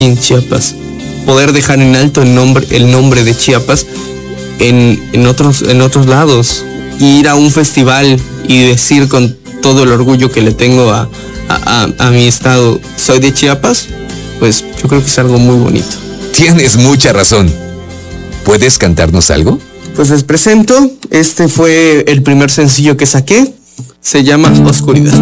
en Chiapas. Poder dejar en alto el nombre de Chiapas en otros lados. Ir a un festival y decir con todo el orgullo que le tengo a mi estado, soy de Chiapas, pues yo creo que es algo muy bonito. Tienes mucha razón. ¿Puedes cantarnos algo? Pues les presento, este fue el primer sencillo que saqué, se llama Oscuridad.